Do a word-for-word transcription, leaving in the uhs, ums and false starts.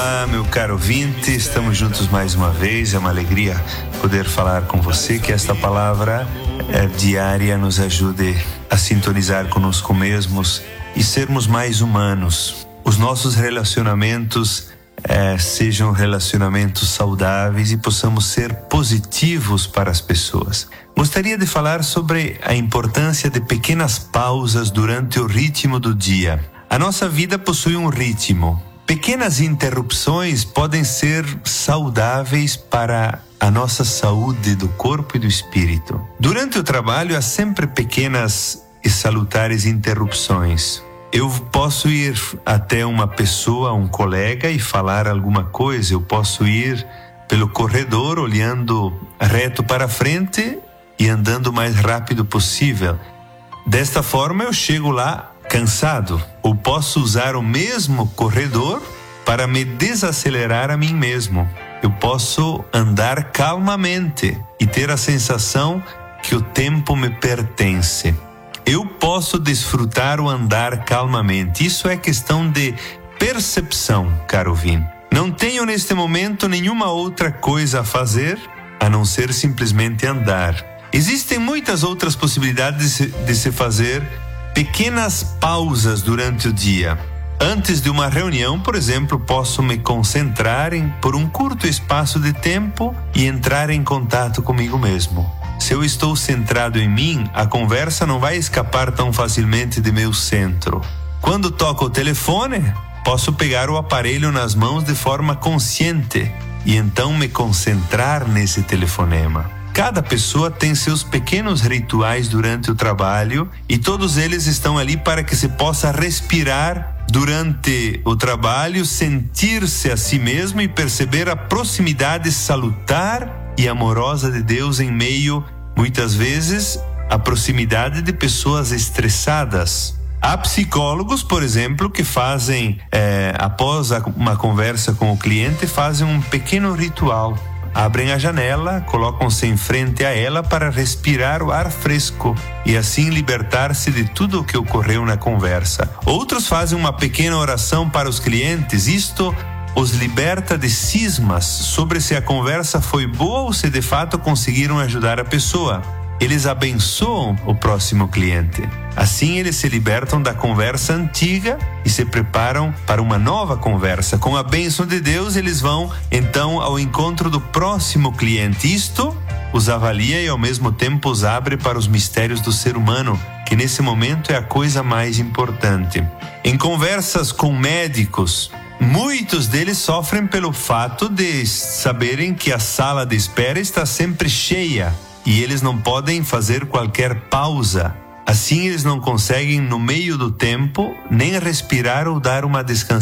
Olá, meu caro ouvinte, estamos juntos mais uma vez. É uma alegria poder falar com você, que esta palavra é, diária nos ajude a sintonizar conosco mesmos e sermos mais humanos. Os nossos relacionamentos é, sejam relacionamentos saudáveis e possamos ser positivos para as pessoas. Gostaria de falar sobre a importância de pequenas pausas durante o ritmo do dia. A nossa vida possui um ritmo. Pequenas interrupções podem ser saudáveis para a nossa saúde do corpo e do espírito. Durante o trabalho há sempre pequenas e salutares interrupções. Eu posso ir até uma pessoa, um colega, e falar alguma coisa. Eu posso ir pelo corredor olhando reto para frente e andando o mais rápido possível. Desta forma eu chego lá cansado. Ou posso usar o mesmo corredor para me desacelerar a mim mesmo. Eu posso andar calmamente e ter a sensação que o tempo me pertence. Eu posso desfrutar o andar calmamente. Isso é questão de percepção, caro ouvinte. Não tenho neste momento nenhuma outra coisa a fazer a não ser simplesmente andar. Existem muitas outras possibilidades de se, de se fazer pequenas pausas durante o dia. Antes de uma reunião, por exemplo, posso me concentrar em, por um curto espaço de tempo e entrar em contato comigo mesmo. Se eu estou centrado em mim, a conversa não vai escapar tão facilmente de meu centro. Quando toco o telefone, posso pegar o aparelho nas mãos de forma consciente e então me concentrar nesse telefonema. Cada pessoa tem seus pequenos rituais durante o trabalho e todos eles estão ali para que se possa respirar durante o trabalho, sentir-se a si mesmo e perceber a proximidade salutar e amorosa de Deus em meio, muitas vezes, à proximidade de pessoas estressadas. Há psicólogos, por exemplo, que fazem, é, após uma conversa com o cliente, fazem um pequeno ritual. Abrem a janela, colocam-se em frente a ela para respirar o ar fresco e assim libertar-se de tudo o que ocorreu na conversa. Outros fazem uma pequena oração para os clientes. Isto os liberta de cismas sobre se a conversa foi boa ou se de fato conseguiram ajudar a pessoa. Eles abençoam o próximo cliente. Assim eles se libertam da conversa antiga e se preparam para uma nova conversa. Com a bênção de Deus, eles vão então ao encontro do próximo cliente. Isto os avalia e ao mesmo tempo os abre para os mistérios do ser humano, que nesse momento é a coisa mais importante. Em conversas com médicos, muitos deles sofrem pelo fato de saberem que a sala de espera está sempre cheia e eles não podem fazer qualquer pausa. Assim eles não conseguem, no meio do tempo, nem respirar ou dar uma descansada.